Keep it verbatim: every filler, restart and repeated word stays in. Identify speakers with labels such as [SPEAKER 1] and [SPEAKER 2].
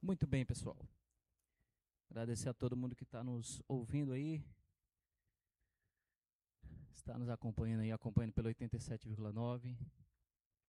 [SPEAKER 1] Muito bem, pessoal. Agradecer a todo mundo que está nos ouvindo aí, está nos acompanhando aí, acompanhando pelo oitenta e sete vírgula nove.